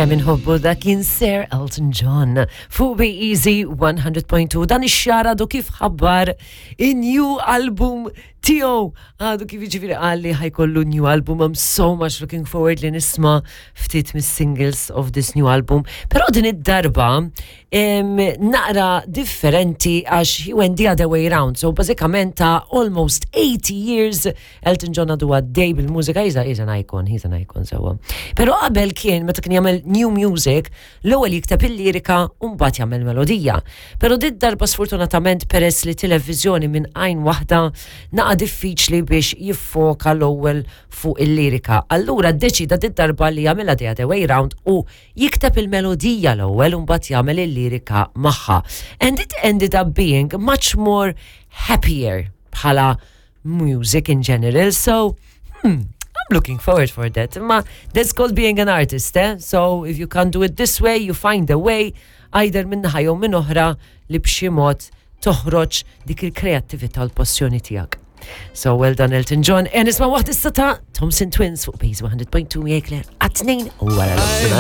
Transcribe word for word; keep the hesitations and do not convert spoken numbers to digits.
kemm inħobbu dak kien Sir Elton John fuq Be Easy one hundred point two dan ix-xara du kif ħabbar in-new album tiegħu għadu kif jiġifieri qal li ħajkollu new album. I'm so much looking forward li nisma' ftit mis-singles of this new album. Però din id-darba naqra differenti għax he went the other way round. So bażikament ta' almost eighty years Elton John għadu għaddej bil-mużika. He's he's an icon, he's an icon sewa. Però qabel kien meta kien jagħmel new music, l-ewwel jikteb il-lirika u mbagħad jagħmel melodija. Però dit darba sfortunatament peress li televiżjoni minn għajn waħda naqa' diffiċli biex jiffoka l-ewwel fuq il-lirika. Allura ddeċida dit darba li jagħmilha the other way round u jikteb il-melodija l-ewwel u mbagħad jagħmel il-lirika magħha. And it ended up being much more happier bħala music in general. So, hmm, I'm looking forward for that. Ma that's called being an artist, eh? So if you can't do it this way, you find a way either minnaħa jew minn oħra li b'xi mod toħroġ dik il-kreattività u l-passjoni tiegħek. So well done Elton John. And isma' waħda issa ta' Thompson Twins fuq Base one hundred point two jgħid għat-tnejn u wara l-ofsina.